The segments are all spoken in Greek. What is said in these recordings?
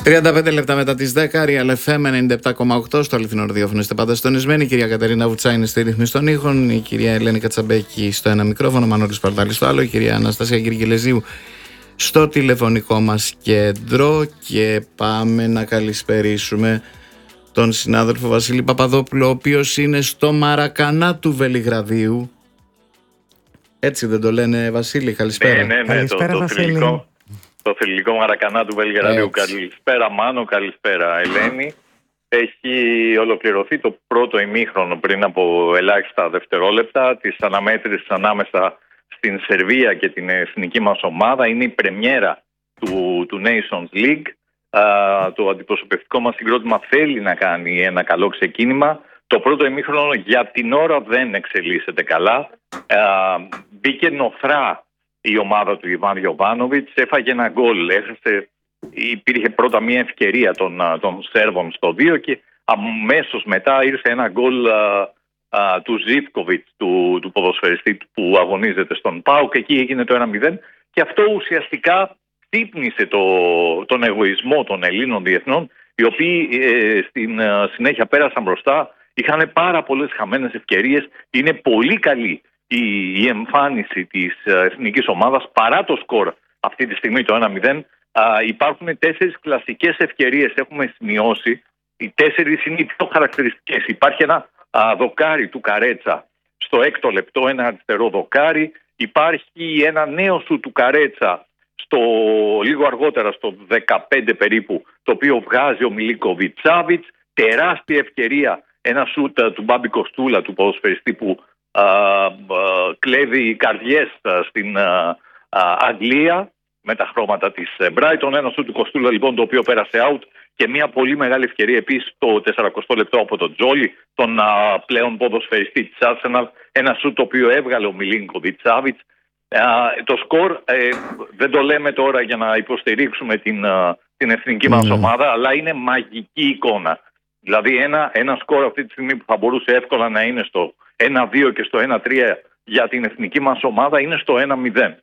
35 λεπτά μετά τις 10, Real FM 97,8 στο αληθινό ραδιόφωνο. Είστε πάντα συντονισμένοι. Η κυρία Κατερίνα Βουτσά είναι στη ρύθμιση των ήχων. Η κυρία Ελένη Κατσαμπέκη στο ένα μικρόφωνο. Μανώλης Παρτάλης στο άλλο. Η κυρία Αναστασία Γυργιλεζίου στο τηλεφωνικό μας κέντρο. Και πάμε να καλησπερίσουμε τον συνάδελφο Βασίλη Παπαδόπουλο, ο οποίος είναι στο Μαρακανά του Βελιγραδίου. Έτσι δεν το λένε, Βασίλη? Καλησπέρα. Ναι, καλησπέρα, Βασίλη. Το θρυλικό Μαρακανά του Βελιγραδίου. Καλησπέρα Μάνο, καλησπέρα Ελένη. Έχει ολοκληρωθεί το πρώτο ημίχρονο πριν από ελάχιστα δευτερόλεπτα της αναμέτρησης ανάμεσα στην Σερβία και την εθνική μας ομάδα. Είναι η πρεμιέρα του Nations League. Το αντιπροσωπευτικό μας συγκρότημα θέλει να κάνει ένα καλό ξεκίνημα. Το πρώτο ημίχρονο για την ώρα δεν εξελίσσεται καλά. Μπήκε νοθρά η ομάδα του Ιβάν Γιοβάνοβιτς, έφαγε ένα γκολ, υπήρχε πρώτα μια ευκαιρία των Σέρβων στο 2 και αμέσως μετά ήρθε ένα γκολ του Ζίβκοβιτς, του ποδοσφαιριστή που αγωνίζεται στον ΠΑΟΚ, και εκεί έγινε το 1-0 και αυτό ουσιαστικά ξύπνησε τον εγωισμό των Ελλήνων διεθνών, οι οποίοι στην συνέχεια πέρασαν μπροστά, είχαν πάρα πολλές χαμένες ευκαιρίες. Είναι πολύ καλή η εμφάνιση της εθνικής ομάδας παρά το σκορ αυτή τη στιγμή το 1-0. Υπάρχουν 4 κλασικές ευκαιρίες, έχουμε σημειώσει. Οι 4 είναι οι πιο χαρακτηριστικές. Υπάρχει ένα δοκάρι του Καρέτσα στο 6ο λεπτό, ένα αριστερό δοκάρι. Υπάρχει ένα νέο σου του Καρέτσα λίγο αργότερα στο 15 περίπου, το οποίο βγάζει ο Μιλίνκοβιτς Σάβιτς. Τεράστια ευκαιρία, ένα σούτ του Μπάμπη Κοστούλα, του ποδοσφαιριστή που κλέβει καρδιές στην Αγγλία με τα χρώματα της Brighton. Ένα σούτ του Κοστούλα λοιπόν, το οποίο πέρασε out, και μια πολύ μεγάλη ευκαιρία επίσης το 40 λεπτό από τον Τζόλι, τον πλέον ποδοσφαιριστή της Arsenal. Ένα σούτ το οποίο έβγαλε ο Μιλίνκοβιτς Σάβιτς. Το σκορ δεν το λέμε τώρα για να υποστηρίξουμε την εθνική μας ομάδα, αλλά είναι μαγική εικόνα. Δηλαδή ένα σκορ αυτή τη στιγμή που θα μπορούσε εύκολα να είναι στο 1-2 και στο 1-3 για την εθνική μας ομάδα είναι στο 1-0.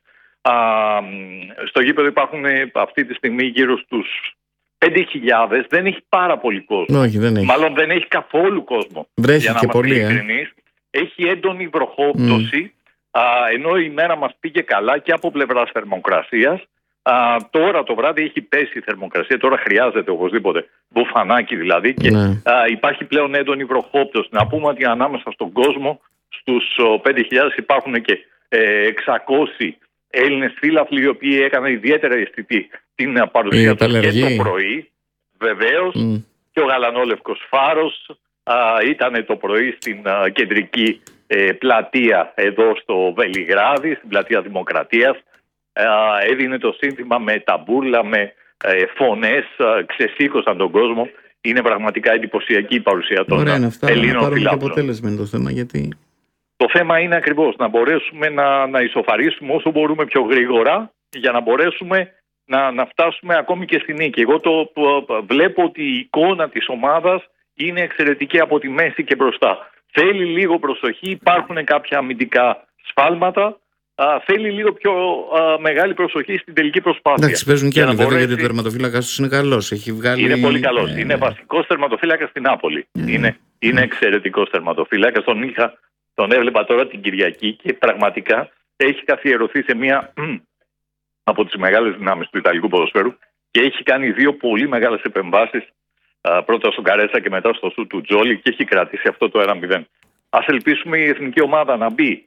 Στο γήπεδο υπάρχουν αυτή τη στιγμή γύρω στους 5.000. Δεν έχει πάρα πολύ κόσμο. Όχι, δεν έχει. Μάλλον δεν έχει καθόλου κόσμο. Βρέχει για να και είμαστε πολύ. ειλικρινείς. Έχει έντονη βροχόπτωση. Ενώ η μέρα μας πήγε καλά και από πλευράς θερμοκρασίας. Τώρα το βράδυ έχει πέσει η θερμοκρασία, τώρα χρειάζεται οπωσδήποτε μπουφανάκι δηλαδή, και υπάρχει πλέον έντονη βροχόπτωση. Να πούμε ότι ανάμεσα στον κόσμο, στους 5.000 υπάρχουν και 600 Έλληνες φίλαθλοι, οι οποίοι έκαναν ιδιαίτερα αισθητή την παρουσία τους και το πρωί. Βεβαίως και ο γαλανόλευκος φάρος ήταν το πρωί στην κεντρική πλατεία εδώ στο Βελιγράδι, στην πλατεία Δημοκρατίας. Έδινε το σύνθημα με ταμπούρλα, με φωνές, ξεσήκωσαν τον κόσμο. Είναι πραγματικά εντυπωσιακή η παρουσία των Ελλήνων φιλάθλων. Αποτέλεσμα είναι το θέμα, γιατί... Το θέμα είναι ακριβώς να μπορέσουμε να ισοφαρίσουμε όσο μπορούμε πιο γρήγορα, για να μπορέσουμε να φτάσουμε ακόμη και στη νίκη. Εγώ βλέπω ότι η εικόνα της ομάδας είναι εξαιρετική από τη μέση και μπροστά. Θέλει λίγο προσοχή, υπάρχουν κάποια αμυντικά σφάλματα. Θέλει λίγο πιο μεγάλη προσοχή στην τελική προσπάθεια. Εντάξει, παίζουν και άλλοι βέβαια, γιατί ο τερματοφύλακας τους είναι καλός. Είναι πολύ καλός. Είναι βασικός τερματοφύλακας στην Νάπολη. Είναι εξαιρετικός τερματοφύλακας. Τον έβλεπα τώρα την Κυριακή και πραγματικά έχει καθιερωθεί σε μία από τις μεγάλες δυνάμεις του Ιταλικού ποδοσφαίρου και έχει κάνει 2 πολύ μεγάλες επεμβάσεις. Πρώτα στον Καρέτσα και μετά στο σουτ του Τζόλι, και έχει κρατήσει αυτό το 1-0. Ας ελπίσουμε η εθνική ομάδα να μπει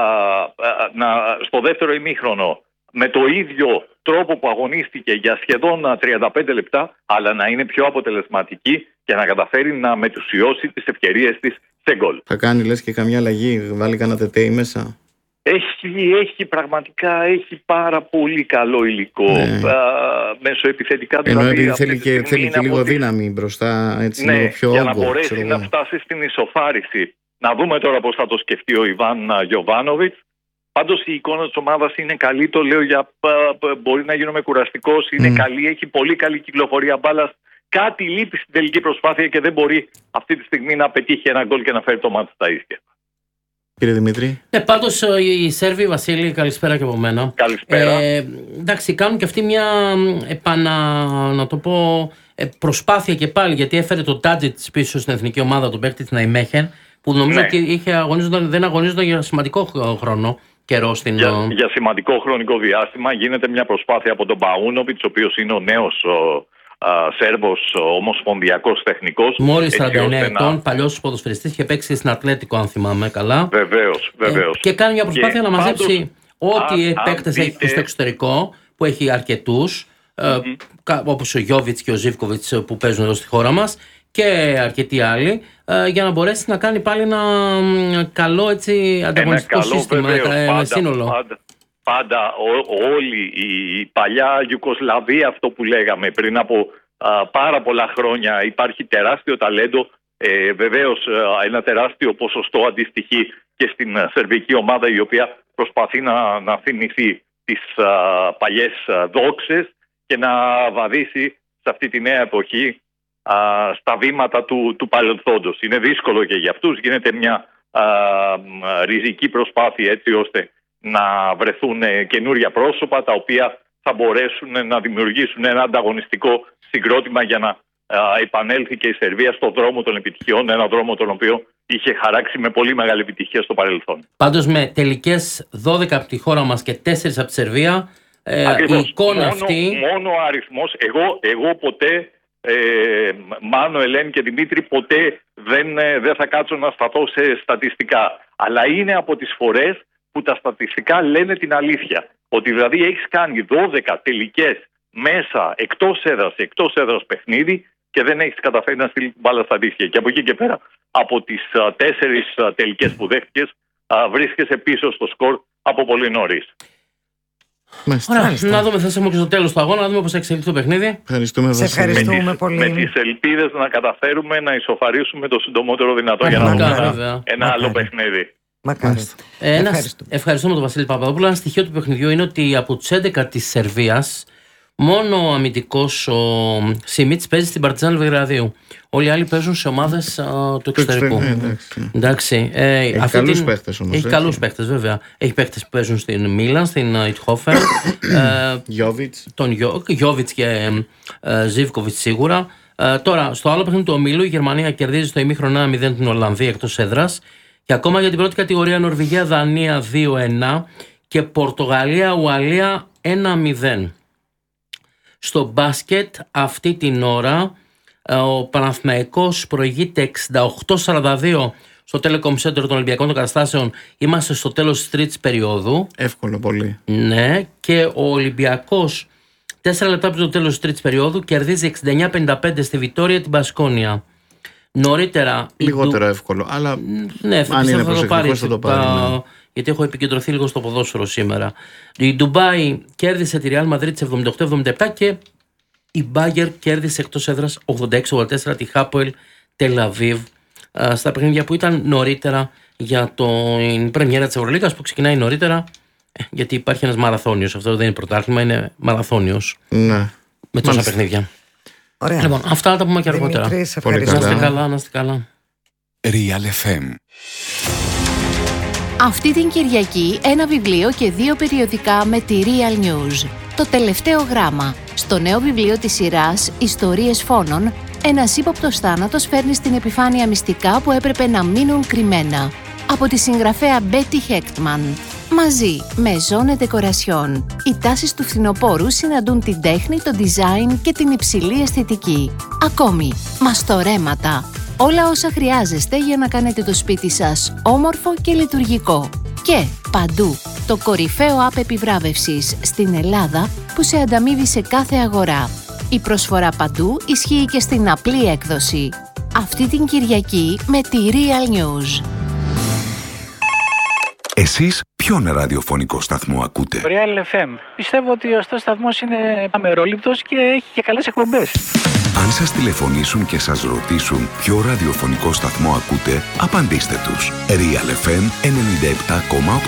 στο δεύτερο ημίχρονο με το ίδιο τρόπο που αγωνίστηκε για σχεδόν 35 λεπτά, αλλά να είναι πιο αποτελεσματική και να καταφέρει να μετουσιώσει τις ευκαιρίες της σε γκολ. Θα κάνει λες και καμιά αλλαγή, βάλει κανένα τετέι μέσα? Πραγματικά έχει πάρα πολύ καλό υλικό. Μεσοεπιθετικά δηλαδή. Ενώ θέλει και λίγο δύναμη μπροστά, έτσι, λίγο πιο για όγκο, να μπορέσει να φτάσει στην ισοφάριση. Να δούμε τώρα πώς θα το σκεφτεί ο Ιβάν Γιοβάνοβιτς. Πάντως η εικόνα της ομάδας είναι καλή, το λέω μπορεί να γίνομαι κουραστικός, είναι καλή, έχει πολύ καλή κυκλοφορία μπάλας. Κάτι λείπει στην τελική προσπάθεια και δεν μπορεί αυτή τη στιγμή να πετύχει ένα γκολ και να φέρει το μάτι στα ίσια. Κύριε Δημήτρη. Ναι, πάντως οι Σέρβοι, Βασίλη, καλησπέρα και από μένα. Καλησπέρα. Εντάξει, κάνουν και αυτοί μια προσπάθεια και πάλι, γιατί έφερε το Τάντζιτ πίσω στην εθνική ομάδα, τον παίκτη της Ναϊμέχεν, που νομίζω ότι δεν αγωνίζονταν για σημαντικό καιρό στην. Για σημαντικό χρονικό διάστημα γίνεται μια προσπάθεια από τον Παούνοβιτς, ο οποίος είναι ο νέος Σέρβος ομοσπονδιακός τεχνικός. Μόλις 49 ετών, παλιός ποδοσφαιριστής, είχε παίξει στην Ατλέτικο, αν θυμάμαι καλά. Βεβαίως. Και κάνει μια προσπάθεια να μαζέψει ό,τι παίκτες έχει και στο εξωτερικό, που έχει αρκετούς, όπως ο Γιόβιτς και ο Ζίβκοβιτς που παίζουν εδώ στη χώρα μας, και αρκετοί άλλοι, για να μπορέσει να κάνει πάλι ένα καλό ανταγωνιστικό σύστημα, σύνολο. Πάντα όλη η παλιά Ιουγκοσλαβία, αυτό που λέγαμε πριν από πάρα πολλά χρόνια, υπάρχει τεράστιο ταλέντο. Βεβαίως ένα τεράστιο ποσοστό αντιστοιχεί και στην σερβική ομάδα, η οποία προσπαθεί να θυμηθεί τις παλιές δόξες και να βαδίσει σε αυτή τη νέα εποχή στα βήματα του παρελθόντος. Είναι δύσκολο και για αυτούς, γίνεται μια ριζική προσπάθεια έτσι ώστε να βρεθούν καινούρια πρόσωπα τα οποία θα μπορέσουν να δημιουργήσουν ένα ανταγωνιστικό συγκρότημα για να επανέλθει και η Σερβία στον δρόμο των επιτυχιών, έναν δρόμο τον οποίο είχε χαράξει με πολύ μεγάλη επιτυχία στο παρελθόν. Πάντως με τελικές 12 από τη χώρα μας και 4 από τη Σερβία, η εικόνα αυτή... Μόνο ο αριθμός, εγώ ποτέ, Μάνο, Ελένη και Δημήτρη, ποτέ δεν θα κάτσω να σταθώ σε στατιστικά. Αλλά είναι από τις φορές που τα στατιστικά λένε την αλήθεια. Ότι δηλαδή έχεις κάνει 12 τελικές μέσα εκτός έδρας παιχνίδι και δεν έχεις καταφέρει να στείλει την μπάλα στα δίχτυα. Και από εκεί και πέρα, από τις 4 τελικές που δέχτηκες, βρίσκεσαι πίσω στο σκορ από πολύ νωρίς. Ωραία, να δούμε, θα έχουμε και στο τέλος του αγώνα, να δούμε πώς θα εξελιχθεί το παιχνίδι. Ευχαριστούμε πολύ. Με τις ελπίδες να καταφέρουμε να ισοφαρίσουμε το συντομότερο δυνατό για να δούμε ένα άλλο παιχνίδι. Ευχαριστούμε τον Βασίλη Παπαδόπουλο. Ένα στοιχείο του παιχνιδιού είναι ότι από τους 11 της Σερβίας, μόνο ο αμυντικός ο Σιμίτς παίζει στην Παρτιζάν Βελιγραδίου. Όλοι οι άλλοι παίζουν σε ομάδες του εξωτερικού. Εντάξει. Έχει καλούς παίχτες όμως. Έχει καλούς παίχτες, βέβαια. Έχει παίχτες που παίζουν στην Μίλαν, στην Ιτχόφεν. Γιόβιτς και Ζίβκοβιτς σίγουρα. Τώρα, στο άλλο παιχνίδι του ομίλου, η Γερμανία κερδίζει στο ημίχρονο 1-0 την Ολλανδία εκτός έδρας. Και ακόμα για την πρώτη κατηγορία, Νορβηγία, Δανία 2-1 και Πορτογαλία, Ουαλία 1-0. Στο μπάσκετ αυτή την ώρα ο Παναθηναϊκός προηγείται 68-42 στο Telecom Center των Ολυμπιακών των Καταστάσεων. Είμαστε στο τέλος της τρίτης περίοδου. Εύκολο πολύ. Ναι, και ο Ολυμπιακός 4 λεπτά πριν το τέλος της τρίτης περίοδου κερδίζει 69-55 στη Βιτόρια την Μπασκόνια. Νωρίτερα. Λιγότερο εύκολο, αλλά ναι, αν είναι προσεκτικός θα το πάρει. Ναι. Γιατί έχω επικεντρωθεί λίγο στο ποδόσφαιρο σήμερα. Η Ντουμπάι κέρδισε τη Real Madrid 78-77 και η Μπάγκερ κέρδισε εκτός έδρας 86-84 τη Χάποελ Τελαβίβ στα παιχνίδια που ήταν νωρίτερα για την πρεμιέρα της Ευρωλίγας, που ξεκινάει νωρίτερα γιατί υπάρχει ένας μαραθώνιος. Αυτό δεν είναι πρωτάθλημα, είναι μαραθώνιος. Ναι. Με τόσα παιχνίδια. Ωραία. Λοιπόν, αυτά τα πούμε και αργότερα. Δημήτρη, πολύ Να είστε καλά, να είστε καλά. Real FM. Αυτή την Κυριακή ένα βιβλίο και 2 περιοδικά με τη Real News. Το τελευταίο γράμμα. Στο νέο βιβλίο της σειράς «Ιστορίες φόνων», ένας ύποπτος θάνατος φέρνει στην επιφάνεια μυστικά που έπρεπε να μείνουν κρυμμένα. Από τη συγγραφέα Μπέτι Χέκτμαν. Μαζί με Zone Decoration, οι τάσεις του φθινοπόρου συναντούν την τέχνη, το design και την υψηλή αισθητική. Ακόμη, μαστορέματα. Όλα όσα χρειάζεστε για να κάνετε το σπίτι σας όμορφο και λειτουργικό. Και παντού, το κορυφαίο app επιβράβευσης στην Ελλάδα που σε ανταμείβει σε κάθε αγορά. Η προσφορά παντού ισχύει και στην απλή έκδοση. Αυτή την Κυριακή με τη Real News. Εσείς ποιον ραδιοφωνικό σταθμό ακούτε? Real FM. Πιστεύω ότι αυτός ο σταθμός είναι αμερόληπτος και έχει και καλές εκπομπές. Αν σας τηλεφωνήσουν και σας ρωτήσουν ποιο ραδιοφωνικό σταθμό ακούτε, απαντήστε τους. Real FM 97,8.